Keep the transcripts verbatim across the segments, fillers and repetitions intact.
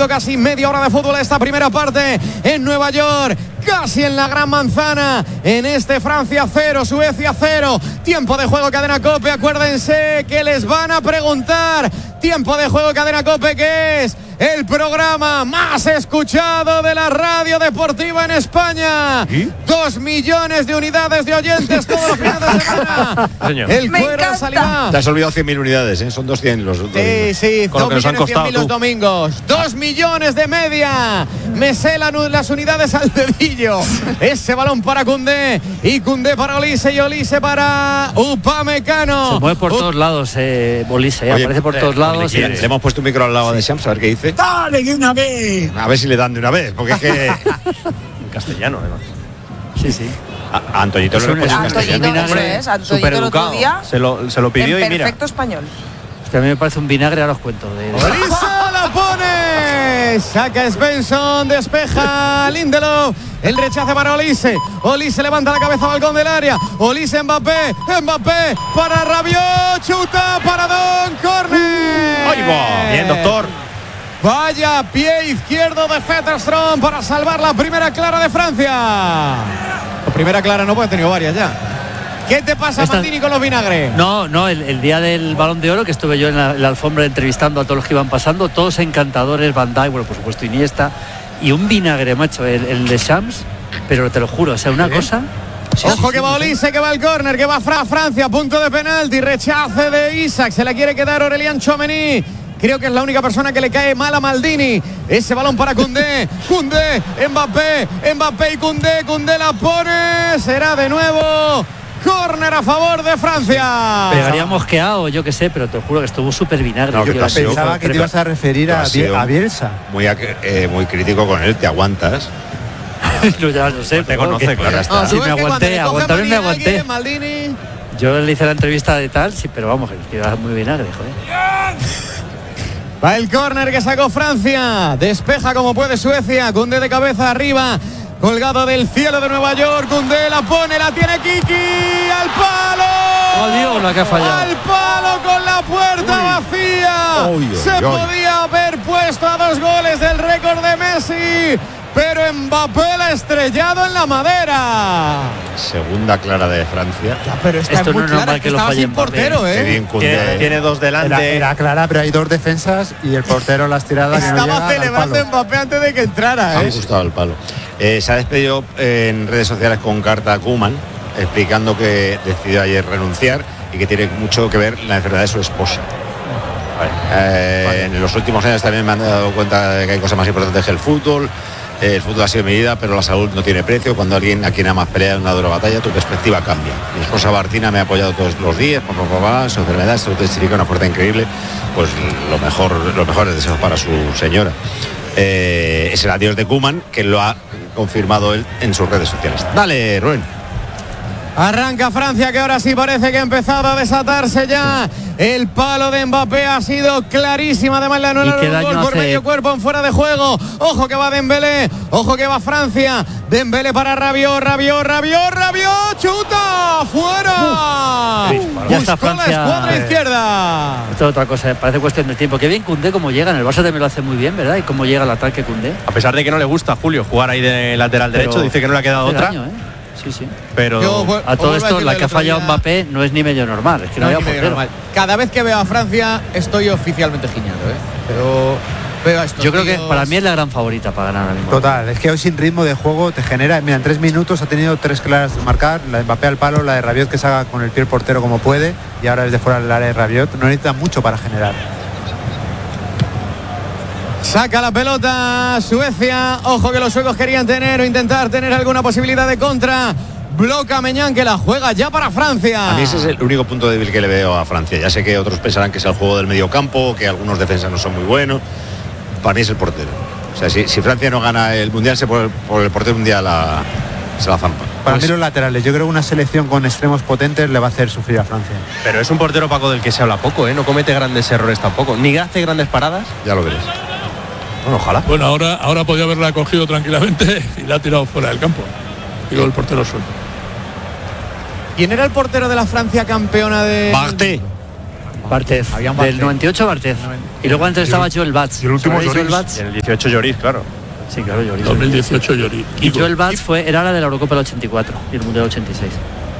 partido, casi media hora de fútbol esta primera parte en Nueva York, casi en la Gran Manzana, en este Francia cero, Suecia cero. Tiempo de juego, Cadena COPE. Acuérdense que les van a preguntar. Tiempo de juego, Cadena COPE, que es el programa más escuchado de la radio deportiva en España. ¿Y? Dos millones de unidades de oyentes todos los fines de semana. Señor. El cuero salirá. Te has olvidado cien mil unidades, ¿eh? Son doscientos los domingos. Sí, sí, con lo que nos han costado los domingos. Dos millones de media. Me sé la, las unidades al dedillo. Ese balón para Koundé y Koundé para Olise y Olise para Upamecano. Se mueve por U- todos lados, eh, Olise, eh, Oye, aparece por eh, todos lados. Le, le hemos puesto un micro al lado sí. de Shams, a ver qué dice. ¡Dale, que una vez! A ver si le dan de una vez, porque es que... En castellano, además. Sí, sí. A, a Antoñito Es le un- hemos puesto en Antoñito, castellano. eso Vinagre es, Antoñito Súper el otro educado. día Se lo, se lo pidió en y mira. perfecto español. Hostia, a mí me parece un vinagre, ahora os cuento. De, de... Olise la pone. Saca Svensson, despeja Lindelof. El rechace para Olise. Olise levanta la cabeza, balcón del área. Olise, Mbappé. Mbappé para Rabiot. Chuta para Don Corner. ¡Ahí va! Bien, doctor. Vaya pie izquierdo de Fetterstrom para salvar la primera clara de Francia. La primera clara no, puede tener varias ya. ¿Qué te pasa, Esta... Maldini, con los vinagres? No, no, el, el día del Balón de Oro, que estuve yo en la, en la alfombra entrevistando a todos los que iban pasando, todos encantadores, Van Dijk, bueno, por supuesto Iniesta, y un vinagre, macho, el, el de Shams, pero te lo juro, o sea, una ¿Eh? cosa... Sí, Ojo sí, que va Olise, que va el córner, que va Fra Francia, punto de penalti, rechace de Isaac, se la quiere quedar Aurélien Tchouaméni. Creo que es la única persona que le cae mal a Maldini. Ese balón para Koundé, Koundé, Mbappé, Mbappé y Koundé, Koundé la pone, será de nuevo córner a favor de Francia. Pegaría mosqueado, yo qué sé, pero te juro que estuvo súper vinagre. No, que yo sido, pensaba que te ibas a referir a, a Bielsa. Muy, eh, muy crítico con él, te aguantas. No, ya lo sé, te conoce, que, claro. Está. Sí, me aguanté, aguantarme me aguanté. Alguien, Maldini. Yo le hice la entrevista de tal, sí, pero vamos, que iba muy vinagre, joder. Va el córner que sacó Francia. Despeja como puede Suecia. Koundé de cabeza arriba. Colgado del cielo de Nueva York. Koundé la pone, la tiene Kiki. Al palo. Oh, Dios, la que ha fallado. Al palo con la puerta uy. vacía. Uy, uy, Se uy. podía haber puesto a dos goles del récord de Messi. Pero Mbappé la ha estrellado en la madera. Segunda clara de Francia. Ya, pero esta Esto es muy no es clara, normal que, que lo estaba falle sin portero, ¿eh? Bien, tiene, tiene dos delante. Era, era clara, pero hay dos defensas y el portero las tiradas. Estaba no celebrando Mbappé antes de que entrara, ¿eh? Ha gustado el palo. Eh, se ha despedido en redes sociales con carta a Koeman, explicando que decidió ayer renunciar y que tiene mucho que ver la enfermedad de su esposa. Vale. Eh, vale. En los últimos años también me han dado cuenta de que hay cosas más importantes que el fútbol. El fútbol ha sido mi vida, pero la salud no tiene precio. Cuando alguien a quien amas pelea en una dura batalla, tu perspectiva cambia. Mi esposa Martina me ha apoyado todos los días, papá, papá, su enfermedad, se testifica una fuerza increíble. Pues lo mejor, los mejores deseos para su señora. Eh, es el adiós de Koeman, que lo ha confirmado él en sus redes sociales. Dale, Rubén. Arranca Francia, que ahora sí parece que ha empezado a desatarse ya. El palo de Mbappé ha sido clarísima. Además le anularon un gol por hace... medio cuerpo en fuera de juego. Ojo que va Dembélé, ojo que va Francia. Dembélé para Rabiot, Rabiot, Rabiot, Rabiot, chuta, fuera. Uf, ya está Francia. La escuadra izquierda. Esto es otra cosa, parece cuestión de tiempo. Qué bien Koundé como llega, en el Barça también lo hace muy bien, ¿verdad? Y cómo llega el ataque Koundé. A pesar de que no le gusta a Julio jugar ahí de lateral Pero derecho, dice que no le ha quedado otra. Daño, ¿eh? Sí, sí. Pero Yo, a todo esto, la que ha fallado día... Mbappé no es ni medio normal. Es que no, no había portero. Cada vez que veo a Francia estoy oficialmente giñado, ¿eh? Pero veo a estos Yo creo tíos... que para mí es la gran favorita para ganar ahora mismo. Total, es que hoy sin ritmo de juego te genera. Mira, en tres minutos ha tenido tres claras de marcar: la de Mbappé al palo, la de Rabiot que saca con el pie el portero como puede, y ahora desde fuera del área de Rabiot. No necesita mucho para generar. Saca la pelota Suecia. Ojo que los suecos querían tener o intentar tener alguna posibilidad de contra. Bloca Meñán, que la juega ya para Francia. A mí ese es el único punto débil que le veo a Francia. Ya sé que otros pensarán que es el juego del medio campo, que algunos defensas no son muy buenos. Para mí es el portero. O sea, si, si Francia no gana el Mundial, se por, por el portero mundial la, se la zampa. Para pues, mí los laterales. Yo creo que una selección con extremos potentes le va a hacer sufrir a Francia. Pero es un portero, Paco, del que se habla poco, ¿eh? No comete grandes errores tampoco. Ni hace grandes paradas. Ya lo veréis. Bueno, ojalá. Bueno, ahora, ahora podía haberla cogido tranquilamente y la ha tirado fuera del campo. Digo, el portero suelto. ¿Quién era el portero de la Francia campeona de...? Barté. Barthez. Había un Del Barthez. noventa y ocho Bartez. Y luego antes estaba Joel Batz. y el último ¿Sabéis Lloris. Joel Batz? Y en el dieciocho Lloris, claro. Sí, claro, Lloris. dos mil dieciocho Lloris. Y Joel Batz fue, era la de la Eurocopa del ochenta y cuatro y el Mundial ochenta y seis.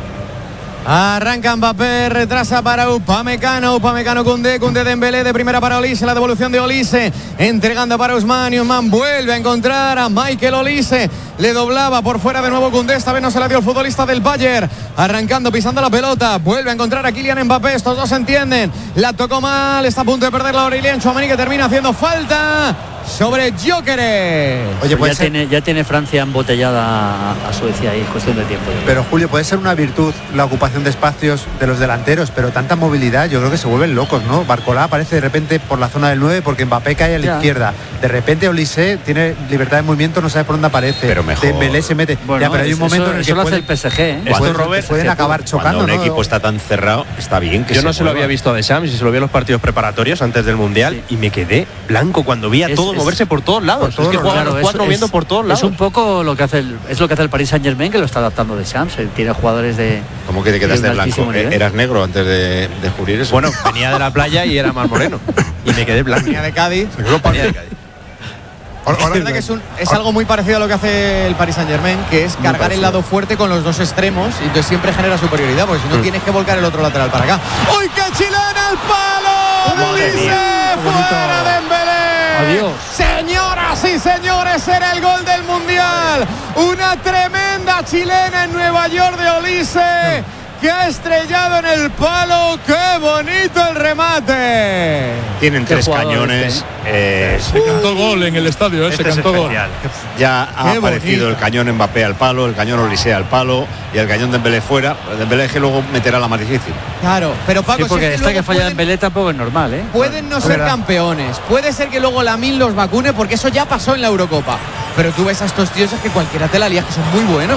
Arranca Mbappé, retrasa para Upamecano, Upamecano Koundé, Koundé Dembélé de primera para Olise, la devolución de Olise, entregando para Ousmane, y Ousmane vuelve a encontrar a Michael Olise, le doblaba por fuera de nuevo Koundé, esta vez no se la dio el futbolista del Bayern, arrancando, pisando la pelota, vuelve a encontrar a Kylian Mbappé, estos dos se entienden, la tocó mal, está a punto de perder la Aurélien Tchouaméni, que termina haciendo falta sobre Gyökeres. Oye, puede ya, ser, tiene, ya tiene Francia embotellada a, a Suecia ahí, es cuestión de tiempo. pero Julio, puede ser una virtud la ocupación de espacios de los delanteros, pero tanta movilidad, yo creo que se vuelven locos, ¿no? Barcolá aparece de repente por la zona del nueve porque Mbappé cae a la Ya. izquierda. De repente Olise tiene libertad de movimiento, no sabe por dónde aparece. Pero mejor. Dembélé se mete. Bueno, ya, pero hay un eso- momento en el eso que lo hace pueden, el P S G, ¿eh? Esto, pueden- Robert, pueden se- acabar chocando, Cuando un ¿no? equipo está tan cerrado, está bien que Yo se no se lo mueva. había visto a Deschamps y se lo vi en los partidos preparatorios antes del Mundial Sí. y me quedé blanco cuando vi a Es- todos es- moverse por todos lados. por todos es que los juegan Claro, los es- cuatro es- viendo por todos lados. Es un poco lo que hace el, es lo que hace el Paris Saint-Germain, que lo está adaptando de Champs. Tiene jugadores de. ¿Cómo que te quedaste de un blanco? altísimo nivel. ¿Eras negro antes de descubrir eso? Bueno, venía de la playa y era más moreno. Y me quedé blanco. Venía de Cádiz. Se quedó pa- Venía de Cádiz. Ahora- Es ahora- verdad que es, un- es algo muy parecido a lo que hace el Paris Saint Germain, que es cargar el lado fuerte con los dos extremos y entonces siempre genera superioridad, porque si no tienes que volcar el otro lateral para acá. ¡Uy, qué chilena al palo! Madre ¡Olise! mía. ¡Fuera Dembélé! Adiós. Señoras y señores, era el gol del Mundial. Una tremenda chilena en Nueva York de Olise, que ha estrellado en el palo. ¡Qué bonito el remate! Tienen Qué tres jugador cañones. eh, Se cantó gol en el estadio, ¿eh? Este se es cantó gol. especial. ya ha Qué aparecido bonita. el cañón Mbappé al palo, el cañón Olise al palo y el cañón Dembélé fuera. Dembélé es que luego meterá la más difícil. Claro, pero Paco, Sí, si porque es que esta luego que falla pueden- Dembélé tampoco es normal, ¿eh? Pueden no ser verdad. campeones, puede ser que luego la Min los vacune, porque eso ya pasó en la Eurocopa. Pero tú ves a estos tíos, es que cualquiera te la lías, que son muy buenos.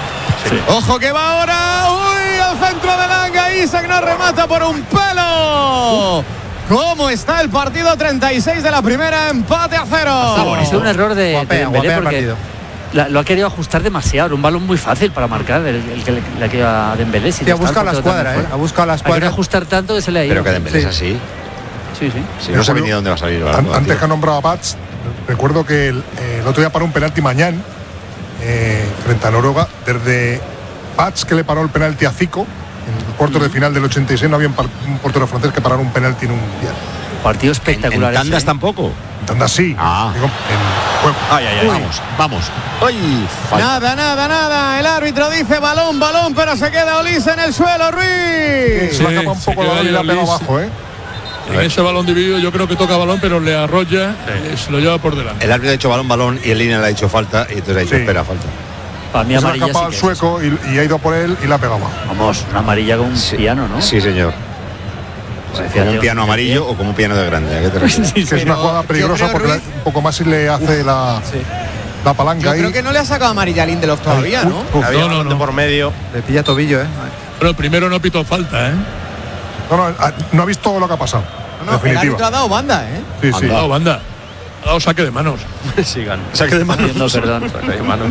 Ojo que va ahora, uy, al centro de Langa, Isaac no remata por un pelo. ¿Cómo está el partido? treinta y seis de la primera, empate a cero. Es un error de, de Guapea, Dembélé guapea el porque partido. la- lo ha querido ajustar demasiado. Un balón muy fácil para marcar, el, el que le, le queda a Dembélé. Si Sí, ha no está buscado el la portero escuadra, también ¿eh? fuera. Ha buscado la Ha querido escuadra. ajustar tanto que se le ha ido. Pero que Dembélé Sí. es así. Sí, sí. Si no sabe Julio, ni de dónde va a salir. el An- balón, Antes tío. que ha nombrado a Bats, recuerdo que el, eh, el otro día paró un penalti mañana eh, frente a Noruega. Desde Bats, que le paró el penalti a Zico, en el cuarto de final del ochenta y seis, no había un, par- un portero francés que parara un penalti en un mundial. Partido En, espectacular. en tandas ese, ¿eh? tampoco. Entonces así. Ah. Digo, en juego. Ay, ay, ay. Vamos, vamos. ¡Ay! Falta. Nada, nada, nada. El árbitro dice balón, balón, pero se queda Olise en el suelo, Ruiz. Sí, Se la acaba un se poco el queda balón y ahí la pega Olise. abajo, ¿eh? En ese balón dividido yo creo que toca balón, pero le arrolla y se lo lleva por delante. El árbitro ha dicho balón, balón y el línea le ha dicho falta y entonces ha dicho Sí. espera, falta. Para mí Se la ha amarilla escapado sí al que es. sueco y, y ha ido por él y la ha pegado abajo. Vamos, una amarilla con un piano, ¿no? Sí, señor. Parecía ¿Como un de- piano amarillo o como un piano de grande? ¿A qué te refieres? Que es una Pero jugada yo peligrosa creo, porque Ruiz- la- un poco más si le hace la, la palanca Yo ahí. creo que no le ha sacado amarilla a Lindelof todavía, ¿no? Uf, Había No, un no, balón de no. por medio. Le pilla tobillo, ¿eh? Pero el primero no pitó falta, ¿eh? no, no, a- no ha visto lo que ha pasado. No, no, el Definitiva. árbitro ha dado banda, ¿eh? Sí, sí. Ha dado banda. Ha dado saque de manos. Sigan. Saque de manos. No, perdón. Saque de manos.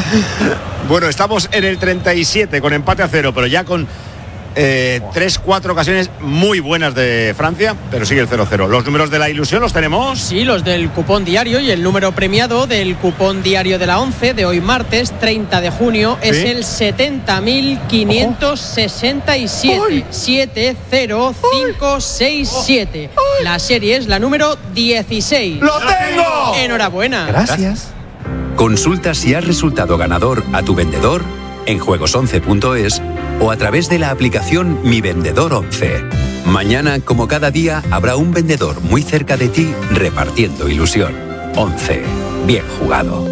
Bueno, estamos en el treinta y siete con empate a cero, pero ya con eh, tres, cuatro ocasiones muy buenas de Francia, pero sigue el cero cero. Los números de la ilusión los tenemos. Sí, los del cupón diario y el número premiado del cupón diario de la once de hoy martes treinta de junio es Sí. el setenta mil quinientos sesenta y siete siete cero cinco seis siete. La serie es la número dieciséis. ¡Lo tengo! Enhorabuena. Gracias. Consulta si has resultado ganador a tu vendedor en juegos once punto es o a través de la aplicación Mi Vendedor once. Mañana, como cada día, habrá un vendedor muy cerca de ti repartiendo ilusión. once. Bien jugado.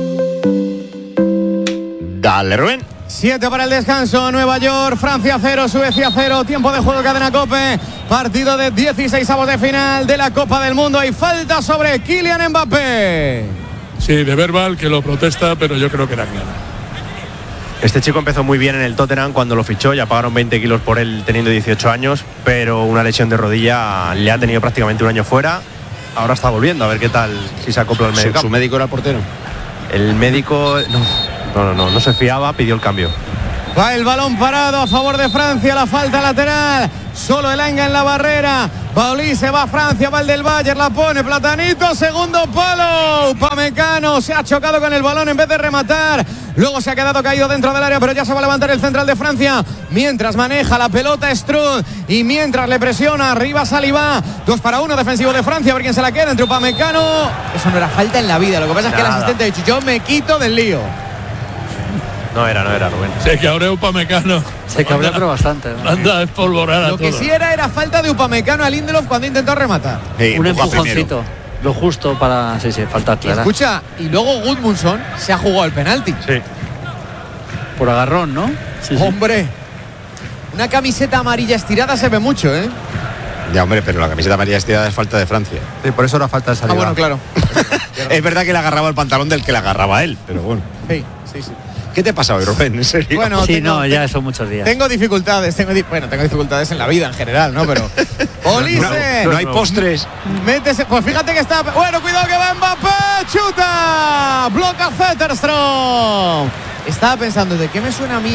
Dale, Rubén. Siete para el descanso, Nueva York, Francia cero, Suecia cero, tiempo de juego, cadena COPE, partido de dieciseisavos de final de la Copa del Mundo. Hay falta sobre Kylian Mbappé. Sí, de verbal que lo protesta, pero yo creo que era clara. Este chico empezó muy bien en el Tottenham cuando lo fichó, ya pagaron veinte kilos por él teniendo dieciocho años, pero una lesión de rodilla le ha tenido prácticamente un año fuera. Ahora está volviendo, a ver qué tal, si se acopla al medio Su, su campo. médico era el portero. El médico no, no, no, no, no se fiaba, pidió el cambio. Va el balón parado a favor de Francia, la falta lateral Solo Elanga en la barrera. Pauli se va a Francia, va el del Bayern, la pone Platanito, segundo palo. Upamecano se ha chocado con el balón en vez de rematar. Luego se ha quedado caído dentro del área, pero ya se va a levantar el central de Francia. Mientras maneja la pelota Strud y mientras le presiona arriba Saliba. Dos para uno defensivo de Francia, a ver quién se la queda entre Upamecano. Eso no era falta en la vida. Lo que pasa es que Nada. el asistente ha dicho: yo me quito del lío. No era, no era, Rubén. Se cabreó Upamecano. Se cabrea pero bastante, ¿no? Anda a espolvorar a Lo que todos. sí era era falta de Upamecano a Lindelof cuando intentó rematar. Sí, Un empuja empujoncito. Lo justo para. Sí, sí, falta Y clara. escucha, y luego Gudmundsson se ha jugado el penalti. Sí. Por agarrón, ¿no? Sí, sí. Hombre, una camiseta amarilla estirada se ve mucho, ¿eh? primero. Ya, hombre, pero la camiseta amarilla estirada es falta de Francia. Sí, por eso era falta de Ah, Saliba. bueno, claro. Es verdad que le agarraba el pantalón del que le agarraba él, pero bueno. Sí, sí, sí. ¿Qué te pasa hoy, Rubén? ¿En serio? Bueno, Sí, tengo- no, ya son muchos días. Tengo dificultades, tengo di- bueno, tengo dificultades en la vida en general, ¿no? Pero Olise, no, no hay postres. métese, pues fíjate que está, bueno, cuidado que va Mbappé, chuta, bloca Zetterstrom. Estaba pensando, ¿de qué me suena a mí